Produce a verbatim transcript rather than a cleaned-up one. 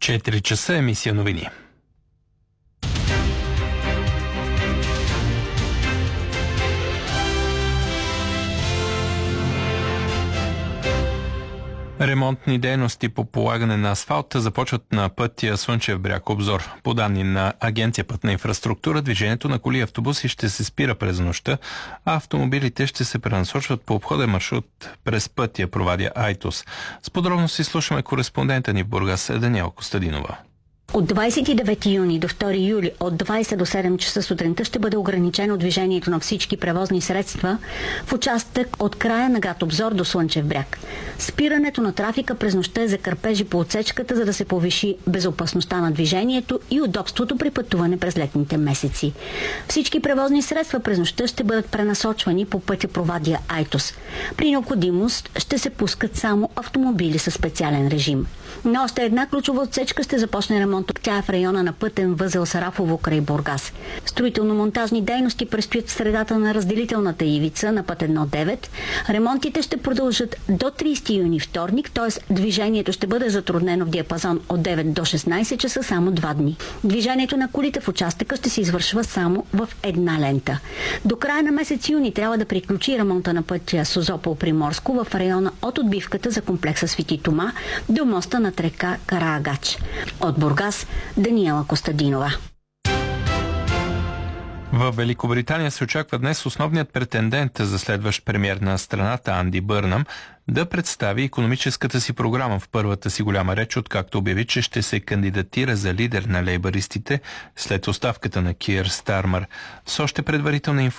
четири часа, емисия новини. Ремонтни дейности по полагане на асфалта започват на пътя Слънчев бряг Обзор. По данни на Агенция Пътна инфраструктура, движението на коли и автобуси ще се спира през нощта, а автомобилите ще се пренасочват по обходен маршрут през пътя Провадия Айтос. С подробности слушаме кореспондента ни в Бургас Даниела Костадинова. От двадесет и девети юни до втори юли от двадесет до седем часа сутринта ще бъде ограничено движението на всички превозни средства в участък от края на град Обзор до Слънчев бряг. Спирането на трафика през нощта е за кърпежи по отсечката, за да се повиши безопасността на движението и удобството при пътуване през летните месеци. Всички превозни средства през нощта ще бъдат пренасочвани по пътя Провадия Айтос. При необходимост ще се пускат само автомобили със специален режим. На още една ключова отсечка ще започне ремонт. Тя е в района на пътен възел Сарафово край Бургас. Строително-монтажни дейности предстоят в средата на разделителната ивица на път едно девет. Ремонтите ще продължат до тридесети юни вторник, т.е. движението ще бъде затруднено в диапазон от девет до шестнадесет часа само два дни. Движението на колите в участъка ще се извършва само в една лента. До края на месец юни трябва да приключи ремонта на пътя Созопол-Приморско в района от отбивката за комплекса Свети Тома до моста над река Караагач. От Бургас Даниела Костадинова. В Великобритания се очаква днес основният претендент за следващ премиер на страната Анди Бърнам да представи икономическата си програма в първата си голяма реч, откакто обяви, че ще се кандидатира за лидер на лейбаристите след оставката на Киър Стармър. С още предварителна информация